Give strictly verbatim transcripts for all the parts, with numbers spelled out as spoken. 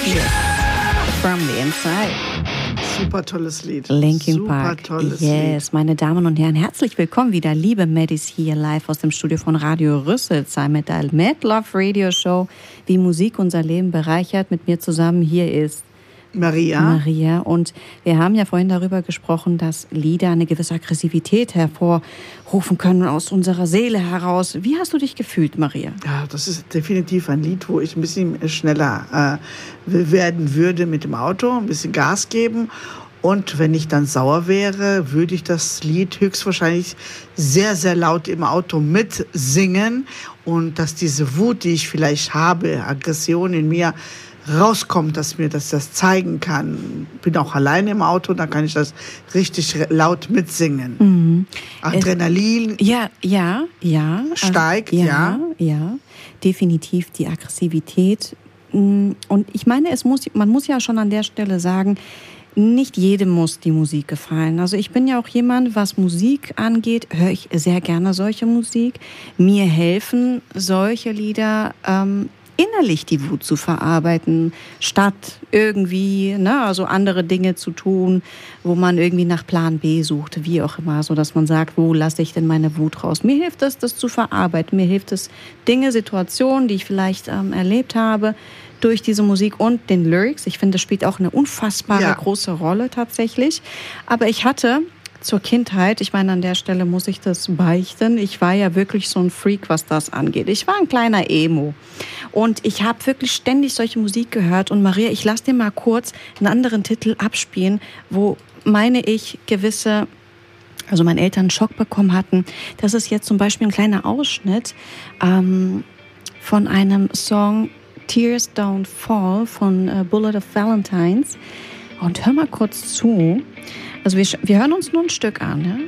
Yes. From the Inside. Super tolles Lied. Linkin Super Park. Tolles yes, Lied. Meine Damen und Herren, herzlich willkommen wieder. Liebe Maddys hier live aus dem Studio von Radio Rüsselsheim mit der Mad Love Radio Show, wie Musik unser Leben bereichert. Mit mir zusammen hier ist Maria. Maria. Und wir haben ja vorhin darüber gesprochen, dass Lieder eine gewisse Aggressivität hervorrufen können aus unserer Seele heraus. Wie hast du dich gefühlt, Maria? Ja, das ist definitiv ein Lied, wo ich ein bisschen schneller äh, werden würde mit dem Auto, ein bisschen Gas geben. Und wenn ich dann sauer wäre, würde ich das Lied höchstwahrscheinlich sehr, sehr laut im Auto mitsingen. Und dass diese Wut, die ich vielleicht habe, Aggression in mir, rauskommt, dass mir das, das zeigen kann. Bin auch alleine im Auto, dann kann ich das richtig laut mitsingen. Mhm. Adrenalin äh, ja, ja, ja, steigt, also, ja, ja, ja, definitiv die Aggressivität. Und ich meine, es muss, man muss ja schon an der Stelle sagen, nicht jedem muss die Musik gefallen. Also ich bin ja auch jemand, was Musik angeht, höre ich sehr gerne solche Musik. Mir helfen solche Lieder, ähm, innerlich die Wut zu verarbeiten, statt irgendwie, ne, also andere Dinge zu tun, wo man irgendwie nach Plan B sucht, wie auch immer, so dass man sagt, wo lasse ich denn meine Wut raus? Mir hilft es, das zu verarbeiten. Mir hilft es, Dinge, Situationen, die ich vielleicht ähm, erlebt habe, durch diese Musik und den Lyrics. Ich finde, das spielt auch eine unfassbare ja. große Rolle tatsächlich. Aber ich hatte zur Kindheit, ich meine, an der Stelle muss ich das beichten, ich war ja wirklich so ein Freak, was das angeht. Ich war ein kleiner Emo und ich habe wirklich ständig solche Musik gehört. Und Maria, ich lasse dir mal kurz einen anderen Titel abspielen, wo, meine ich, gewisse, also meine Eltern einen Schock bekommen hatten. Das ist jetzt zum Beispiel ein kleiner Ausschnitt ähm, von einem Song Tears Don't Fall von äh, Bullet of Valentines. Und hör mal kurz zu. Also wir, wir hören uns nur ein Stück an, ja?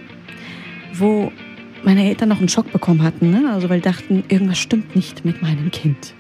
Wo meine Eltern noch einen Schock bekommen hatten, ne? Also weil dachten, irgendwas stimmt nicht mit meinem Kind.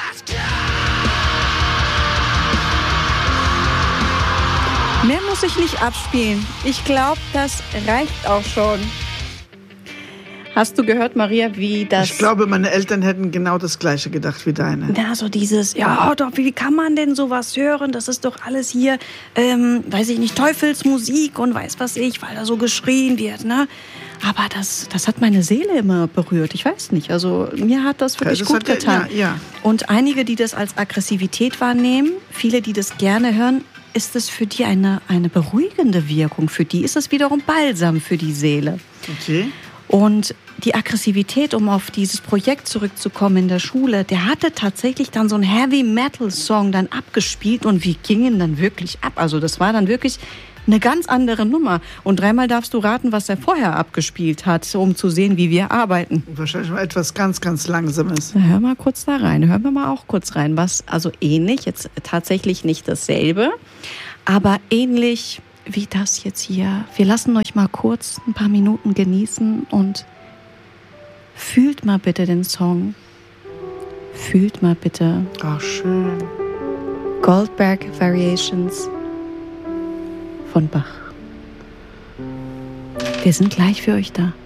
Mehr muss ich nicht abspielen. Ich glaube, das reicht auch schon. Hast du gehört, Maria, wie das... Ich glaube, meine Eltern hätten genau das Gleiche gedacht wie deine. Ja, so dieses, ja, doch, wie kann man denn sowas hören? Das ist doch alles hier, ähm, weiß ich nicht, Teufelsmusik und weiß was ich, weil da so geschrien wird, ne? Aber das, das hat meine Seele immer berührt. Ich weiß nicht, also mir hat das wirklich ja, das gut hat, getan. Ja, ja. Und einige, die das als Aggressivität wahrnehmen, viele, die das gerne hören, ist es für die eine, eine beruhigende Wirkung. Für die ist es wiederum Balsam für die Seele. Okay. Und die Aggressivität, um auf dieses Projekt zurückzukommen in der Schule, der hatte tatsächlich dann so einen Heavy-Metal-Song dann abgespielt und wir gingen dann wirklich ab. Also das war dann wirklich eine ganz andere Nummer. Und dreimal darfst du raten, was er vorher abgespielt hat, um zu sehen, wie wir arbeiten. Wahrscheinlich mal etwas ganz, ganz Langsames. Na, hör mal kurz da rein, hören wir mal auch kurz rein. Was, also ähnlich, jetzt tatsächlich nicht dasselbe, aber ähnlich wie das jetzt hier. Wir lassen euch mal kurz ein paar Minuten genießen und fühlt mal bitte den Song. Fühlt mal bitte. Ach, schön. Goldberg Variations von Bach. Wir sind gleich für euch da.